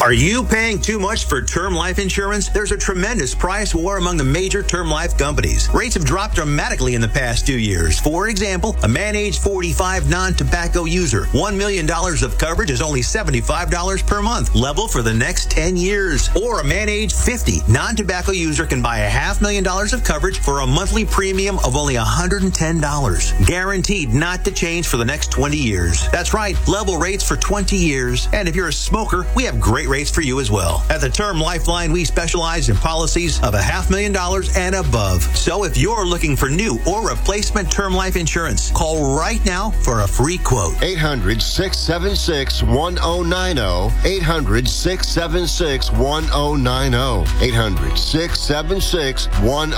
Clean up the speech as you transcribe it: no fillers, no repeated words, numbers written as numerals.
Are you paying too much for term life insurance? There's a tremendous price war among the major term life companies. Rates have dropped dramatically in the past 2 years. For example, a man age 45 non-tobacco user, $1 million of coverage is only $75 per month, level for the next 10 years. Or a man age 50 non-tobacco user can buy $500,000 of coverage for a monthly premium of only $110, guaranteed not to change for the next 20 years. That's right, level rates for 20 years. And if you're a smoker, we have great rates for you as well. At the Term Lifeline, we specialize in policies of $500,000 and above. So if you're looking for new or replacement term life insurance, call right now for a free quote. 800-676-1090. 800-676-1090. 800-676-1090.